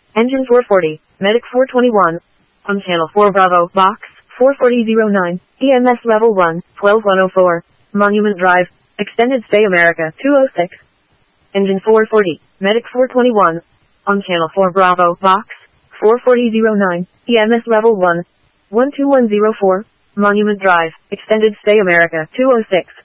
Engine 440, Medic 421. On Channel 4 Bravo, Box 44009, EMS Level 1, 12104. Monument Drive, Extended Stay America 206. Engine 440, Medic 421. On Channel 4 Bravo, Box 44009, EMS Level 1, 12104. Monument Drive, Extended Stay America 206.